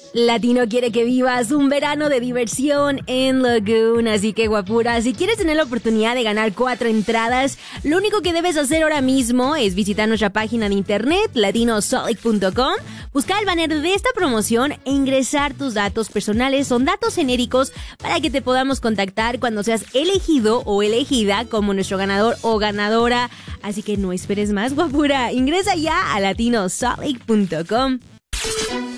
Latino quiere que vivas un verano de diversión en Lagoon, así que guapura, si quieres tener la oportunidad de ganar 4 entradas, lo único que debes hacer ahora mismo es visitar nuestra página de internet, latinosolid.com, buscar el banner de esta promoción e ingresar tus datos personales, son datos genéricos para que te podamos contactar cuando seas elegido o elegida como nuestro ganador o ganadora, así que no esperes más, guapura, ingresa ya a latinosolid.com.